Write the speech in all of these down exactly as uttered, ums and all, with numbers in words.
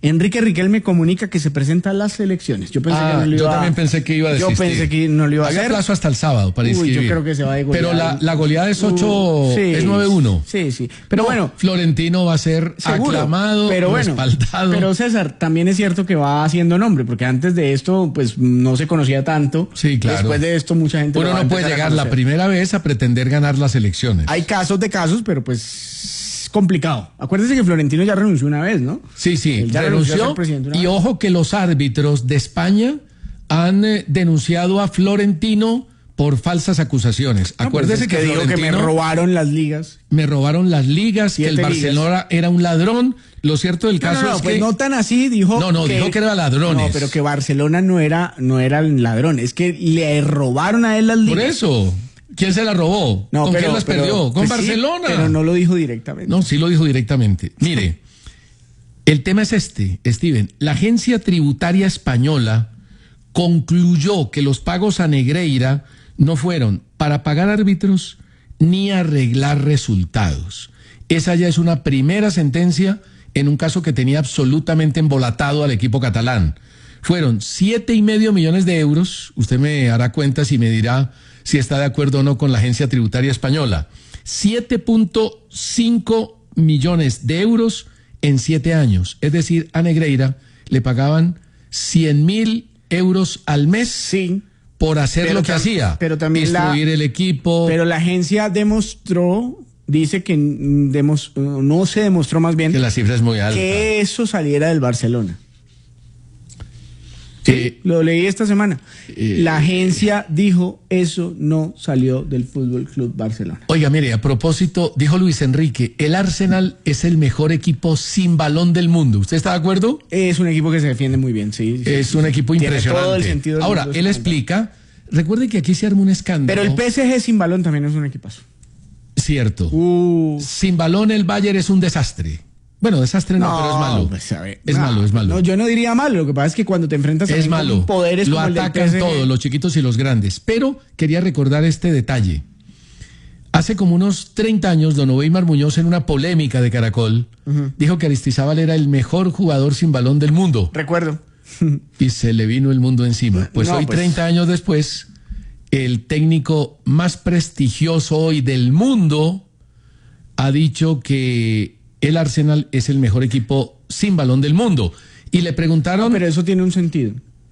Enrique Riquelme comunica que se presenta a las elecciones. Yo pensé ah, que no lo iba yo a... también pensé que iba a desistir. Yo pensé que no lo iba a Había hacer. plazo hasta el sábado para Uy, inscribir. yo creo que se va de goleada. Pero la, la goleada es ocho, Uh, sí, es nueve uno. Sí, sí. Pero No, bueno, Florentino va a ser seguro, aclamado, pero bueno, respaldado. Pero César, también es cierto que va haciendo nombre, porque antes de esto, pues no se conocía tanto. Sí, claro. Después de esto, mucha gente. Uno lo va a no puede empezar a llegar la conocer. primera vez a pretender ganar las elecciones. Hay casos de casos, pero pues complicado. Acuérdese que Florentino ya renunció una vez, ¿no? Sí, sí, Él ya renunció a renunció. ser presidente una Y vez. ojo que los árbitros de España han eh, denunciado a Florentino por falsas acusaciones. No, pues Acuérdese es que, que dijo que me Florentino robaron las ligas. me robaron las ligas, que el Siete Barcelona era un ladrón. Lo cierto del No, caso no, no, es pues que no tan así, dijo. No, no, dijo que era ladrones. No, pero que Barcelona no era, no era ladrón, es que le robaron a él las ligas. por eso, ¿quién se las robó? No, ¿Con pero, quién las pero- perdió? Con pues sí, Barcelona. pero no lo dijo directamente. No, sí lo dijo directamente. Mire, el tema es este, Steven. La agencia tributaria española concluyó que los pagos a Negreira no fueron para pagar árbitros ni arreglar resultados. Esa ya es una primera sentencia en un caso que tenía absolutamente embolatado al equipo catalán. Fueron siete y medio millones de euros. Usted me hará cuentas y me dirá si está de acuerdo o no con la agencia tributaria española. siete punto cinco millones de euros en siete años. Es decir, a Negreira le pagaban cien mil euros al mes Sí. por hacer Pero lo que tam- hacía. pero también la- Destruir el equipo. Pero la agencia demostró, dice que mm, demos- no se demostró más bien que la cifra es muy alta. que eso saliera del Barcelona. Sí, Eh, lo leí esta semana. eh, la agencia dijo eso no salió del Fútbol Club Barcelona. Oiga, mire, a propósito, dijo Luis Enrique, el Arsenal es el mejor equipo sin balón del mundo. ¿Usted está de acuerdo? Es un equipo que se defiende muy bien, sí. sí, Es sí, un sí. equipo Tiene impresionante. todo el sentido del Ahora, mundo él ese explica, recuerde que aquí se arma un escándalo. Pero el P S G sin balón también es un equipazo. Cierto. Uh, Sin balón el Bayern es un desastre. Bueno, desastre no, pero es malo. pues, a ver, es no, malo, es malo. No, yo no diría malo. Lo que pasa es que cuando te enfrentas es también malo. con poderes Lo como el del atacan P S G, todos, los chiquitos y los grandes. Pero quería recordar este detalle. Hace como unos treinta años, don Oweimar Muñoz, en una polémica de Caracol, Ujú. dijo que Aristizábal era el mejor jugador sin balón del mundo. Recuerdo. Y se le vino el mundo encima. Pues No, hoy, pues. treinta años después, el técnico más prestigioso hoy del mundo ha dicho que el Arsenal es el mejor equipo sin balón del mundo. Y le preguntaron... Pero eso tiene un sentido.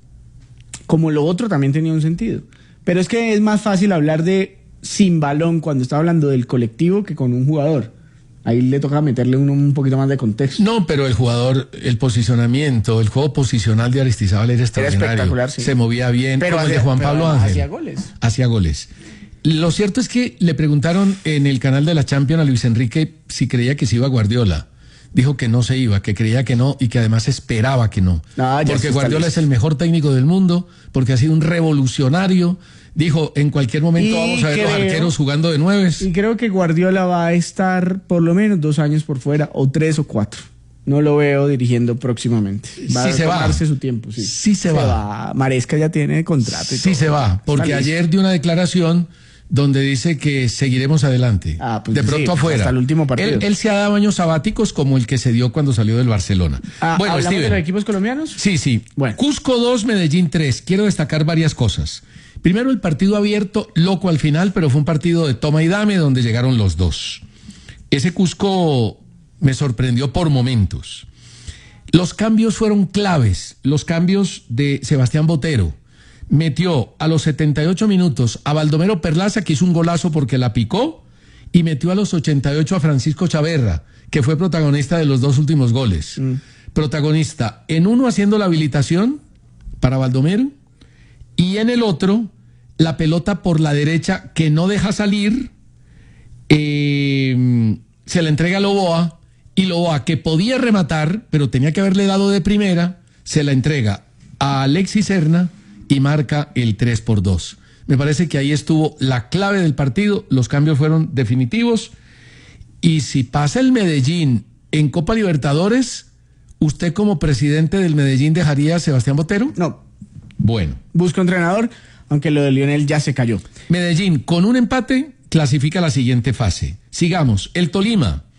Como lo otro también tenía un sentido. Pero es que es más fácil hablar de sin balón cuando está hablando del colectivo que con un jugador. Ahí le toca meterle uno un poquito más de contexto. No, pero el jugador, el posicionamiento, el juego posicional de Aristizábal era extraordinario. espectacular, sí. Se movía bien, Pero como el de hacía- Juan pero Pablo además Ángel. hacía goles. Hacía goles. Lo cierto es que le preguntaron en el canal de la Champions a Luis Enrique si creía que se iba Guardiola. Dijo que no se iba, que creía que no y que además esperaba que no. No, ya sí porque está Guardiola listo. es el mejor técnico del mundo, porque ha sido un revolucionario. Dijo, en cualquier momento Y vamos a ver los creo- arqueros jugando de nueves. Y creo que Guardiola va a estar por lo menos dos años por fuera, o tres o cuatro. No lo veo dirigiendo próximamente. Va Sí a se va. tomarse su tiempo. Sí, Sí se va. Maresca ya tiene contrato. y Sí todo. se va, porque Está listo. ayer dio una declaración donde dice que seguiremos adelante. Ah, pues de sí, pronto afuera. hasta el último partido. Él, él se ha dado años sabáticos como el que se dio cuando salió del Barcelona. Ah, bueno, ¿hablamos de Steven. los equipos colombianos? Sí, sí. Bueno. Cusco dos, Medellín tres. Quiero destacar varias cosas. Primero, el partido abierto, loco al final, pero fue un partido de toma y dame donde llegaron los dos. Ese Cusco me sorprendió por momentos. Los cambios fueron claves. Los cambios de Sebastián Botero. Metió a los setenta y ocho minutos a Baldomero Perlaza, que hizo un golazo porque la picó, y metió a los ochenta y ocho a Francisco Chaverra, que fue protagonista de los dos últimos goles. Mm. Protagonista en uno haciendo la habilitación para Baldomero, y en el otro la pelota por la derecha que no deja salir, eh, se la entrega a Loboa, y Loboa, que podía rematar, pero tenía que haberle dado de primera, se la entrega a Alexis Serna y marca el tres por dos. Me parece que ahí estuvo la clave del partido, los cambios fueron definitivos, y si pasa el Medellín en Copa Libertadores, ¿usted como presidente del Medellín dejaría a Sebastián Botero? No. Bueno. Busca entrenador, aunque lo de Lionel ya se cayó. Medellín, con un empate, clasifica a la siguiente fase. Sigamos. El Tolima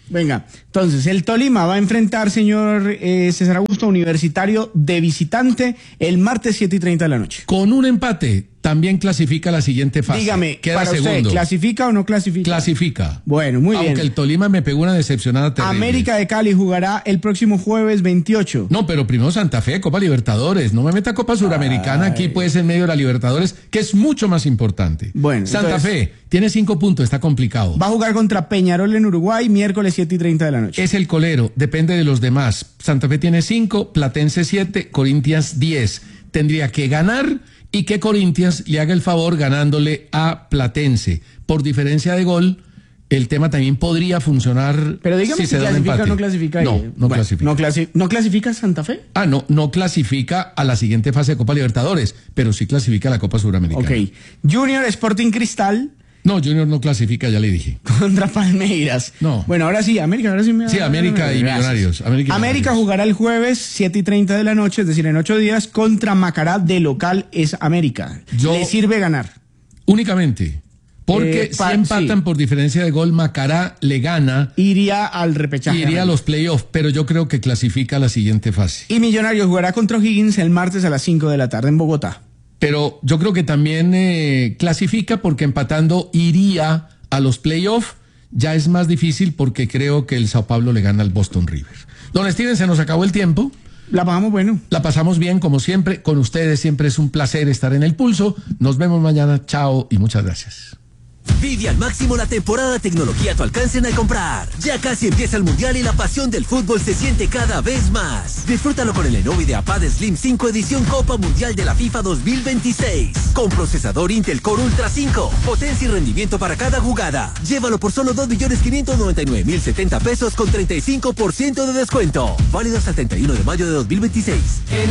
Venga, entonces el Tolima va a enfrentar, señor eh, César Augusto, Universitario de visitante el martes siete y treinta de la noche. Con un empate también clasifica la siguiente fase. Dígame, queda para segundo. usted, ¿clasifica o no clasifica? Clasifica. Bueno, muy Aunque bien. el Tolima me pegó una decepcionada terrible. América de Cali jugará el próximo jueves veintiocho. No, pero primero Santa Fe, Copa Libertadores. No me meta Copa Suramericana Ay. aquí, pues en medio de la Libertadores, que es mucho más importante. Bueno, Santa entonces, Fe tiene cinco puntos, está complicado. va a jugar contra Peñarol en Uruguay miércoles siete y treinta de la noche. Es el colero, depende de los demás. Santa Fe tiene cinco, Platense siete, Corinthians diez. Tendría que ganar y que Corinthians le haga el favor ganándole a Platense. Por diferencia de gol, el tema también podría funcionar. Pero dígame si si se da un clasifica o empate. no clasifica. No, ahí. no Bueno, clasifica. No, clasi- ¿No clasifica Santa Fe? Ah, no, no clasifica a la siguiente fase de Copa Libertadores, pero sí clasifica a la Copa Suramericana. Ok. Junior Sporting Cristal No, Junior no clasifica, ya le dije. contra Palmeiras. No. Bueno, ahora sí, América, ahora sí me Sí, América y Gracias. Millonarios. América, y América Millonarios. jugará el jueves siete y treinta de la noche, es decir, en ocho días, contra Macará de local es América. Yo- Le sirve ganar. Únicamente. Porque Eh, si pa- empatan sí. por diferencia de gol, Macará le gana Iría al repechaje. y iría a los playoffs, pero yo creo que clasifica a la siguiente fase. Y Millonarios jugará contra O'Higgins el martes a las cinco de la tarde en Bogotá. Pero yo creo que también eh, clasifica porque empatando iría a los playoffs. Ya es más difícil porque creo que el Sao Paulo le gana al Boston River. Don Steven, se nos acabó el tiempo. La pagamos bueno. La pasamos bien, como siempre. Con ustedes siempre es un placer estar en el pulso. Nos vemos mañana. Chao y muchas gracias. Vive al máximo la temporada de tecnología a tu alcance al comprar. Ya casi empieza el Mundial y la pasión del fútbol se siente cada vez más. Disfrútalo con el Lenovo IdeaPad Slim cinco edición Copa Mundial de la FIFA dos mil veintiséis. Con procesador Intel Core Ultra cinco. Potencia y rendimiento para cada jugada. Llévalo por solo dos millones quinientos noventa y nueve mil setenta pesos con treinta y cinco por ciento de descuento. Válido hasta el treinta y uno de mayo de dos mil veintiséis.